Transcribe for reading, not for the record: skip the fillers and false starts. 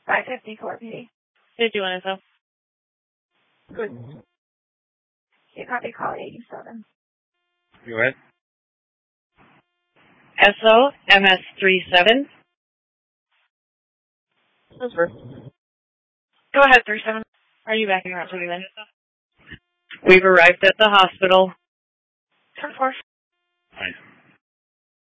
550 Court PD. 51 SO. Good. You copy call 87. Go ahead. SO, MS37. Go ahead, 37. Are you backing around 39? We've arrived at the hospital. 10-4. Nice.